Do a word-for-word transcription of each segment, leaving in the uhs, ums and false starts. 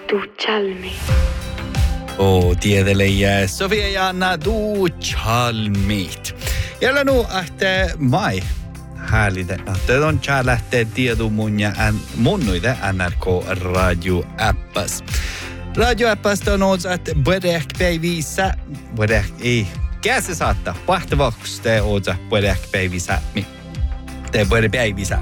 Du Chalmi. Och tiedelle Sofia ja Anna Du Chalmit. Jällä nu ahte mai. Härligt. Det on tjää lähtee tiedu mun ja munnuide N R K radio-appas. Radio-appas on oot, että börjäk päivissä, börjäk ei, käsi saattaa, pahtavaksi te oot, börjäk päivissä, te börjäk päivissä.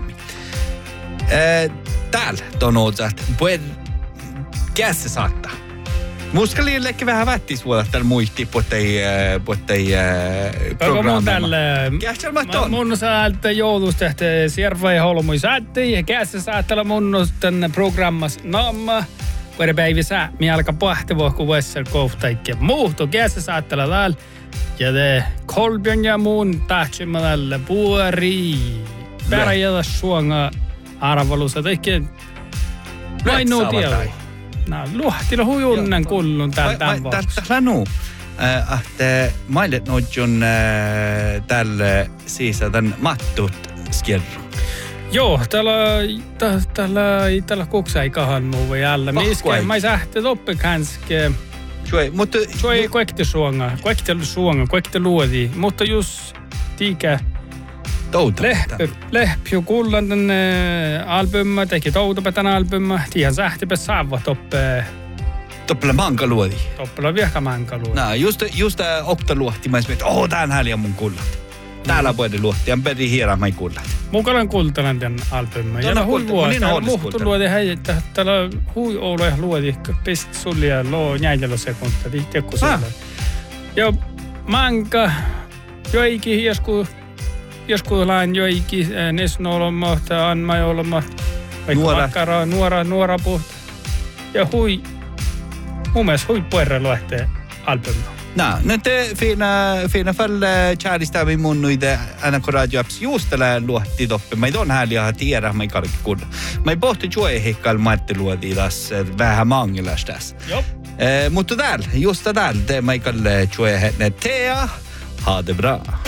Täällä on oot, että börjäk, käsi saattaa. Muska liillekin vähän vättis vuoda täällä muihti, pottei, pottei programmilla. Käsälmät mun säältä joulusta, että Siervai Holmui saatti ja käsi saattaa mun tänne programmas namma. Vuoden päivissä me alkaa pahtavaa, kun vuosissa kohtaikki muuttuu. Käsi saattaa täällä. Ja te kolbion ja muun tahtsima täällä puori. Pärjätä suonga arvalussa. Teikin vain nuu tiedä. No, luhtilla huijunnan kullun tämän vuoksi. Tällä nu, että mailet noidjun tällä siisä tämän mattut skjerru. Joo, täällä täällä täällä kuksai kahan muu vai alla. Miske mä sähte toppe kanske. Soi, mutta soi koekti suonga, koekti suonga, koekti luodi, mutta just tiikä Lehpy, lehpy kullan den albumma, teki toutupetan albumma, tiihän sähtipä saava toppe. Toppela mankaluodi. Toppela viehka mankaluodi. No, just, just okta luohti, mä sanoin, että oh, tää on häliä mun kullat. Täällä vuoden luohti, ja peri hierää mä kullat. Mukalan kultalan den albumma. Ja no hui vuosi, täällä muhtu luodi häijättä, täällä hui oulu ja luodi, pist sulli ja loo njäijällä sekunta, tiikku sulla. Ja manka, joikin hiesku, joskus lain joikin nesnolomahta, anmajolomahta, vaikka makkaraa, nuora, nuora puhta. Ja hui, mun mielestä hui puerre luehtee albumia. No, nyt fina, fina fall käristä vi munnuide N R K radio-apps just tällä luohti toppe. Mä on häliä tiedä, mä ei kaikki kuulla. Mä ei pohti juoi hikkal Martti luoti tässä vähän mangilas tässä. Jop. Eh, mutta täällä, just täällä, mä ei kalle juoi hetne tea. Ha det bra.